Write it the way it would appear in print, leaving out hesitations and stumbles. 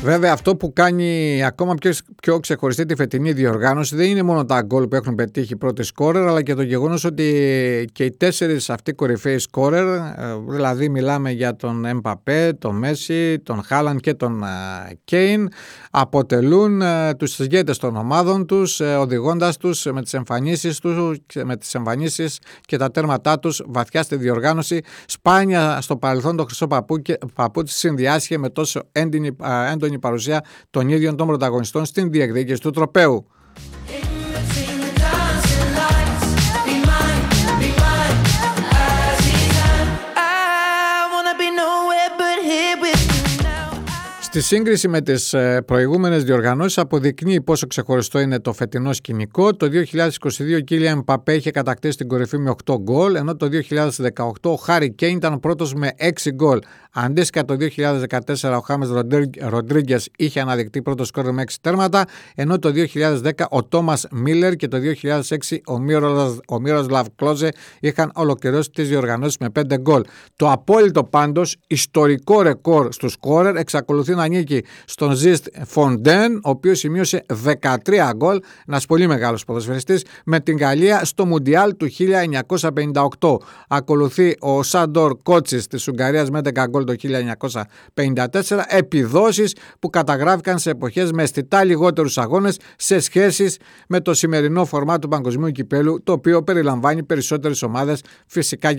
Βέβαια, αυτό που κάνει ακόμα πιο ξεχωριστή τη φετινή διοργάνωση δεν είναι μόνο τα γκολ που έχουν πετύχει οι πρώτοι σκόρερ, αλλά και το γεγονός ότι και οι 4 αυτοί κορυφαίοι σκόρερ, δηλαδή μιλάμε για τον Εμπαπέ, τον Μέση, τον Χάλαντ και τον Κέιν, αποτελούν τους ηγέτες των ομάδων τους, οδηγώντας τους με τις εμφανίσεις και τα τέρματά τους βαθιά στη διοργάνωση. Σπάνια στο παρελθόν το χρυσό παπούτσι συνδυάστηκε με τόσο έντονη παρουσία των ίδιων των πρωταγωνιστών στην διεκδίκηση του τροπαίου. Στη σύγκριση με τις προηγούμενες διοργανώσεις αποδεικνύει πόσο ξεχωριστό είναι το φετινό σκηνικό. Το 2022 ο Κίλιαν Εμπαπέ είχε κατακτήσει την κορυφή με 8 γκολ, ενώ το 2018 ο Χάρι Κέιν ήταν πρώτος με 6 γκολ. Αντίστοιχα το 2014 ο Χάμες Ροντρίγκες είχε αναδεικτεί πρώτος σκόρερ με 6 τέρματα, ενώ το 2010 ο Τόμας Μίλερ και το 2006 ο Μίροσλαβ Κλόζε είχαν ολοκληρώσει τις διοργανώσεις με 5 γκολ. Το απόλυτο πάντως ιστορικό ρεκόρ στους σκόρερ εξακολουθεί να ανήκει στον Ζιστ Φοντέν, ο οποίος σημείωσε 13 γκολ, ένας πολύ μεγάλος ποδοσφαιριστής, με την Γαλλία στο Μουντιάλ του 1958. Ακολουθεί ο Σάντορ Κότσις της Ουγγαρίας με 11 γκολ το 1954, επιδόσεις που καταγράφηκαν σε εποχές με αισθητά λιγότερους αγώνες σε σχέση με το σημερινό φορμά του παγκοσμίου κυπέλου, το οποίο περιλαμβάνει περισσότερες ομάδες φυσικά.